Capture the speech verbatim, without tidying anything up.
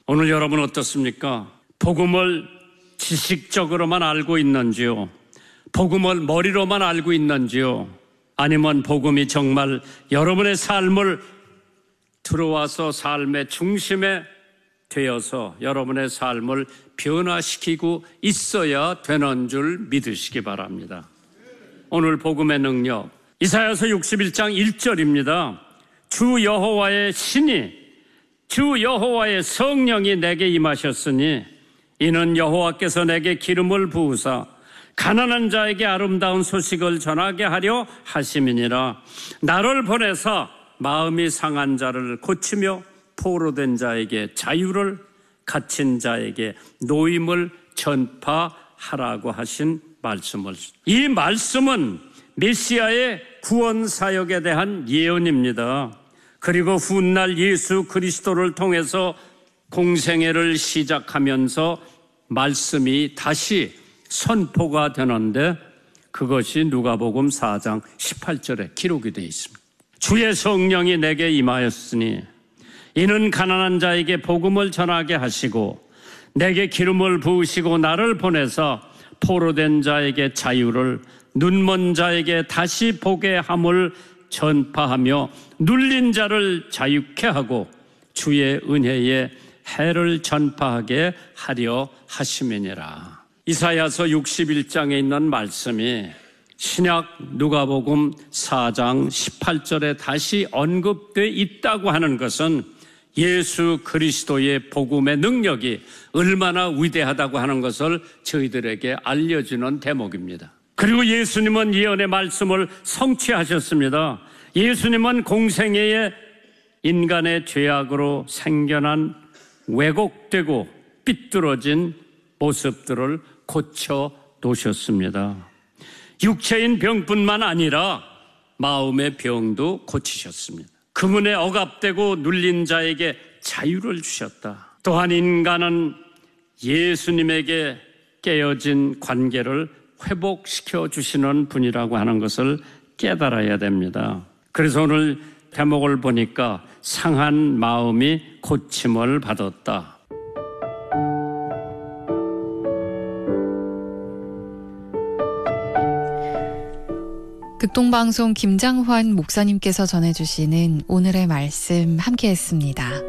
오늘 여러분 어떻습니까? 복음을 지식적으로만 알고 있는지요? 복음을 머리로만 알고 있는지요? 아니면 복음이 정말 여러분의 삶을 들어와서 삶의 중심에 되어서 여러분의 삶을 변화시키고 있어야 되는 줄 믿으시기 바랍니다. 오늘 복음의 능력, 이사야서 육십일 장 일 절입니다. 주 여호와의 신이, 주 여호와의 성령이 내게 임하셨으니 이는 여호와께서 내게 기름을 부으사 가난한 자에게 아름다운 소식을 전하게 하려 하심이니라. 나를 보내사 마음이 상한 자를 고치며 포로된 자에게 자유를, 갇힌 자에게 노임을 전파하라고 하신 말씀을, 이 말씀은 메시아의 구원 사역에 대한 예언입니다. 그리고 훗날 예수 그리스도를 통해서 공생애를 시작하면서 말씀이 다시 선포가 되는데 그것이 누가복음 사 장 십팔 절에 기록이 되어 있습니다. 주의 성령이 내게 임하였으니 이는 가난한 자에게 복음을 전하게 하시고 내게 기름을 부으시고 나를 보내서 포로된 자에게 자유를, 눈먼 자에게 다시 보게 함을 전파하며 눌린 자를 자유케 하고 주의 은혜의 해를 전파하게 하려 하심이니라. 이사야서 육십일 장에 있는 말씀이 신약 누가복음 사 장 십팔 절에 다시 언급되어 있다고 하는 것은 예수 그리스도의 복음의 능력이 얼마나 위대하다고 하는 것을 저희들에게 알려주는 대목입니다. 그리고 예수님은 예언의 말씀을 성취하셨습니다. 예수님은 공생애에 인간의 죄악으로 생겨난 왜곡되고 삐뚤어진 모습들을 고쳐 놓으셨습니다. 육체인 병뿐만 아니라 마음의 병도 고치셨습니다. 금은에 억압되고 눌린 자에게 자유를 주셨다. 또한 인간은 예수님에게 깨어진 관계를 회복시켜 주시는 분이라고 하는 것을 깨달아야 됩니다. 그래서 오늘 대목을 보니까 상한 마음이 고침을 받았다. 극동방송 김장환 목사님께서 전해주시는 오늘의 말씀 함께했습니다.